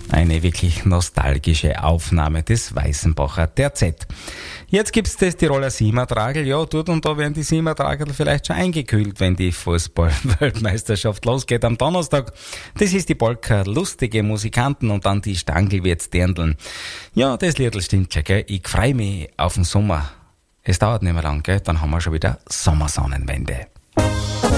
Eine wirklich nostalgische Aufnahme des Weißenbacher Terzett. Jetzt gibt's das Tiroler Siemertragel. Ja, dort und da werden die Siemertragel vielleicht schon eingekühlt, wenn die Fußball-Weltmeisterschaft losgeht am Donnerstag. Das ist die Polka Lustige Musikanten und dann die Stangl wird's dirndln. Ja, das Liedl stimmt schon, gell? Ich freu mich auf den Sommer. Es dauert nicht mehr lang, gell? Dann haben wir schon wieder Sommersonnenwende.